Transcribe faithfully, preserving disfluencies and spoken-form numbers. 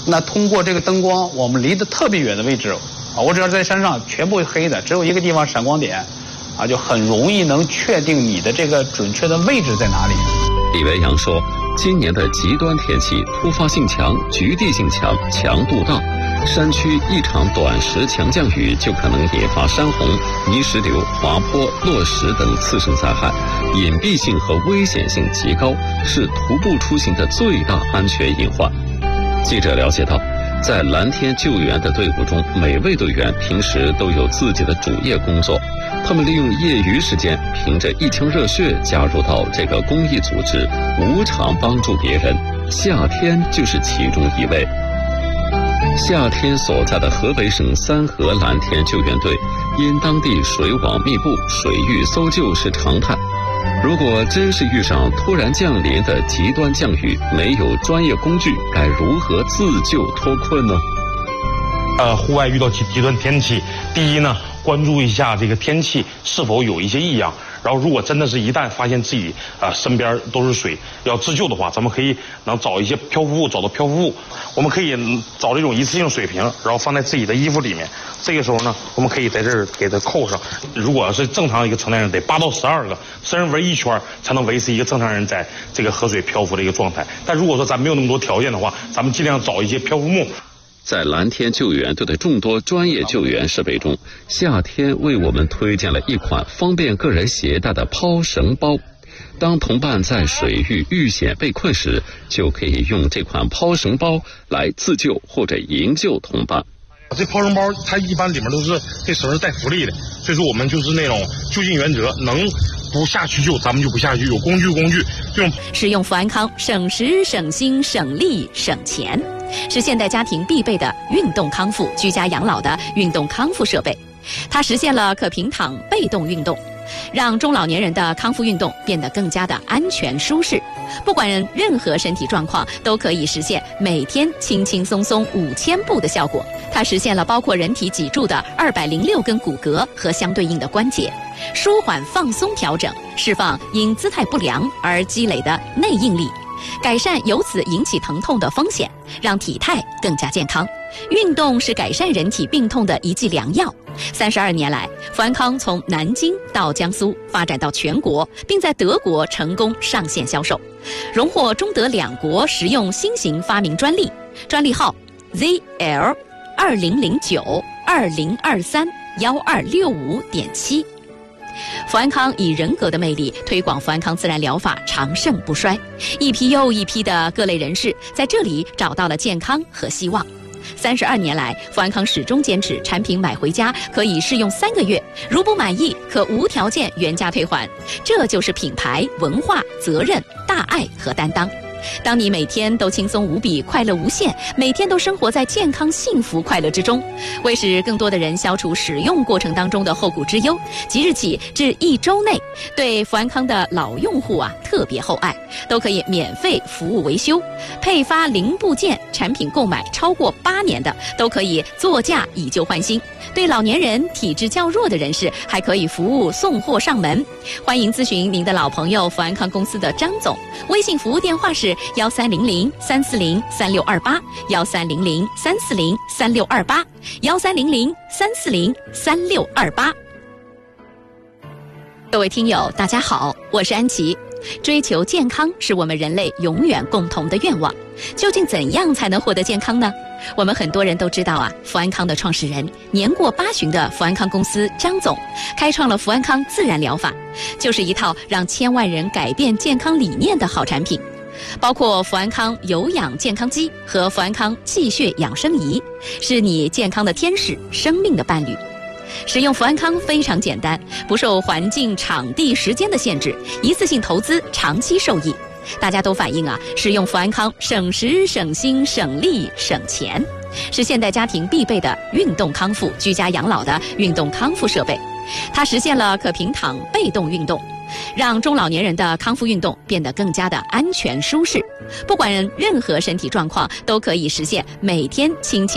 那通过这个灯光，我们离得特别远的位置，啊，我只要在山上全部黑的，只有一个地方闪光点，啊，就很容易能确定你的这个准确的位置在哪里。 李维阳说，今年的极端天气突发性强、局地性强、强度大，山区一场短时强降雨就可能引发山洪、泥石流、滑坡、落石等次生灾害，隐蔽性和危险性极高，是徒步出行的最大安全隐患。记者了解到，在蓝天救援的队伍中，每位队员平时都有自己的主业工作，他们利用业余时间，凭着一腔热血加入到这个公益组织，无偿帮助别人。夏天就是其中一位。夏天所在的河北省三河蓝天救援队，因当地水网密布，水域搜救是常态。如果真是遇上突然降临的极端降雨，没有专业工具，该如何自救脱困呢？ 呃，户外遇到极极端天气，第一呢，关注一下这个天气是否有一些异样。然后，如果真的是一旦发现自己啊、呃、身边都是水，要自救的话，咱们可以能找一些漂浮物，找到漂浮物，我们可以找这种一次性水瓶，然后放在自己的衣服里面。这个时候呢，我们可以在这儿给它扣上。如果是正常一个成年人，得八到十二个，身上围一圈才能维持一个正常人在这个河水漂浮的一个状态。但如果说咱没有那么多条件的话，咱们尽量找一些漂浮木。 在蓝天救援队的众多专业救援设备中，夏天为我们推荐了一款方便个人携带的抛绳包。当同伴在水域遇险被困时，就可以用这款抛绳包来自救或者营救同伴。 这抛绳包它一般里面都是这绳是带浮力的，所以说我们就是那种就近原则，能不下去救咱们就不下去，有工具工具用。 使用富安康，省时省心省力省钱，是现代家庭必备的运动康复、居家养老的运动康复设备。它实现了可平躺被动运动，让中老年人的康复运动变得更加的安全舒适。不管任何身体状况，都可以实现每天轻轻松松五千步的效果。它实现了包括人体脊柱的二百零六根骨骼和相对应的关节，舒缓放松调整，释放因姿态不良而积累的内应力，改善由此引起疼痛的风险，让体态更加健康。运动是改善人体病痛的一剂良药。三十二年来，富安康从南京到江苏，发展到全国，并在德国成功上线销售，荣获中德两国实用新型发明专利，专利号 Z L 二零零九二零二三幺二六五点七。富安康以人格的魅力推广富安康自然疗法长盛不衰，一批又一批的各类人士在这里找到了健康和希望。三十二年来，富安康始终坚持产品买回家可以试用三个月，如不满意可无条件原价退还。这就是品牌、文化、责任、大爱和担当。当你每天都轻松无比、快乐无限，每天都生活在健康、幸福、快乐之中，为使更多的人消除使用过程当中的后顾之忧，即日起至一周内，对富安康的老用户啊特别厚爱，都可以免费服务维修，配发零部件，产品购买超过八年的都可以作价以旧换新。对老年人、体质较弱的人士，还可以服务送货上门。欢迎咨询您的老朋友富安康公司的张总，微信服务电话是幺三零零三四零三六二八，幺三零零三四零三六二八，幺三零零三四零三六二八。各位听友，大家好，我是安琪。追求健康是我们人类永远共同的愿望，究竟怎样才能获得健康呢？我们很多人都知道啊，富安康的创始人年过八旬的富安康公司张总，开创了富安康自然疗法，就是一套让千万人改变健康理念的好产品。包括富安康有氧健康机和富安康气血养生仪，是你健康的天使，生命的伴侣。使用富安康非常简单，不受环境、场地、时间的限制，一次性投资，长期受益。大家都反映啊，使用富安康省时、省心、省力、省钱，是现代家庭必备的运动康复、居家养老的运动康复设备。它实现了可平躺被动运动，让中老年人的康复运动变得更加的安全舒适。不管任何身体状况，都可以实现每天轻轻